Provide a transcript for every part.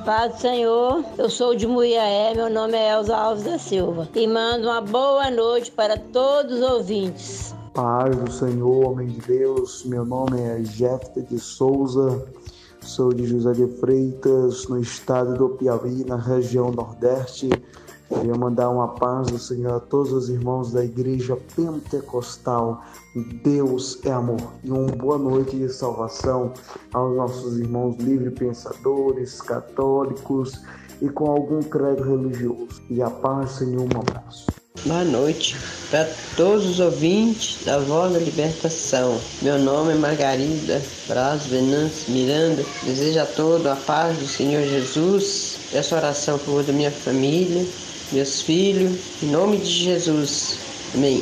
Paz do Senhor, eu sou de Muiaé, meu nome é Elza Alves da Silva e mando uma boa noite para todos os ouvintes. Paz do Senhor, homem de Deus, meu nome é Jefter de Souza, sou de José de Freitas, no estado do Piauí, na região Nordeste. Queria mandar uma paz do Senhor a todos os irmãos da Igreja Pentecostal. Deus é amor. E uma boa noite de salvação aos nossos irmãos livre-pensadores, católicos e com algum credo religioso. E a paz, Senhor, um abraço. Boa noite para todos os ouvintes da Voz da Libertação. Meu nome é Margarida Braz Venâncio Miranda. Desejo a todos a paz do Senhor Jesus. Peço oração por toda a minha família, meus filhos, em nome de Jesus. Amém.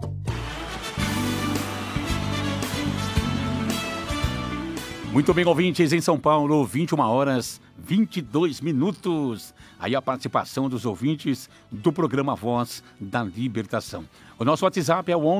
Muito bem, ouvintes, em São Paulo, 21h22. Aí a participação dos ouvintes do programa Voz da Libertação. O nosso WhatsApp é o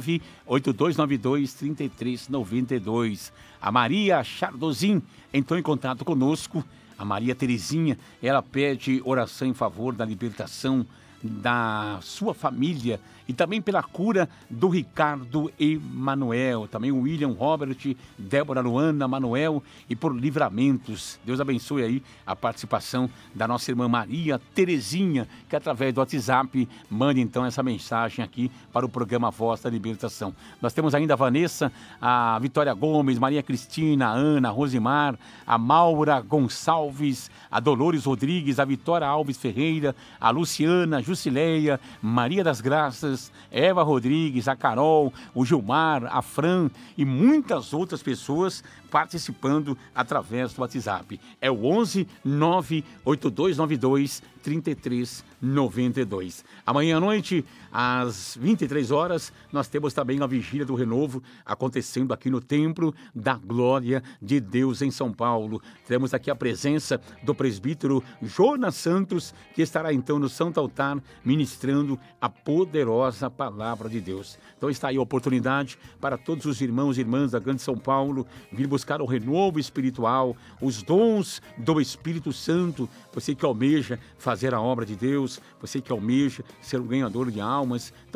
11982923392. A Maria Chardozin entrou em contato conosco. A Maria Terezinha, ela pede oração em favor da libertação da sua família e também pela cura do Ricardo Emanuel, também o William Robert, Débora Luana, Manuel e por livramentos. Deus abençoe aí a participação da nossa irmã Maria Terezinha, que através do WhatsApp mande então essa mensagem aqui para o programa Voz da Libertação. Nós temos ainda a Vanessa, a Vitória Gomes, Maria Cristina, a Ana, a Rosimar, a Maura Gonçalves, a Dolores Rodrigues, a Vitória Alves Ferreira, a Luciana, a Jusileia, Maria das Graças, Eva Rodrigues, a Carol, o Gilmar, a Fran e muitas outras pessoas participando através do WhatsApp. É o 11-98292-3392. Amanhã à noite, às 23 horas, nós temos também a Vigília do Renovo acontecendo aqui no Templo da Glória de Deus em São Paulo. Temos aqui a presença do presbítero Jonas Santos, que estará então no Santo Altar ministrando a poderosa Palavra de Deus. Então está aí a oportunidade para todos os irmãos e irmãs da Grande São Paulo vir buscar o renovo espiritual, os dons do Espírito Santo. Você que almeja fazer a obra de Deus, você que almeja ser um ganhador de almas. Então